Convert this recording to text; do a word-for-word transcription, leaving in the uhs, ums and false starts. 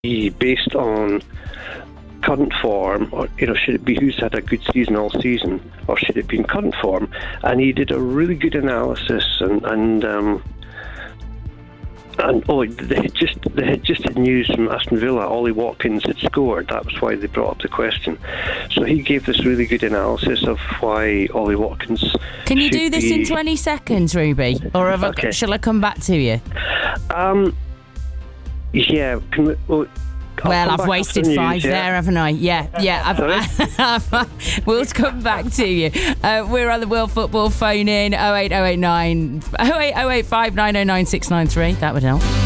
be based on current form, or you know, should it be who's had a good season all season, or should it be in current form? And he did a really good analysis, and and um, and oh, they had just they had just had news from Aston Villa. Ollie Watkins had scored. That was why they brought up the question. So he gave this really good analysis of why Ollie Watkins. Can you do this be... in twenty seconds, Ruby, or have okay. I, shall I come back to you? Um. Yeah. Can we, well, Well, I've wasted news, five yeah? there, haven't I? Yeah, yeah. I've, I've, we'll come back to you. Uh, we're on the World Football phone in oh eight oh eight nine oh eight oh eight five nine oh nine six nine three. That would help.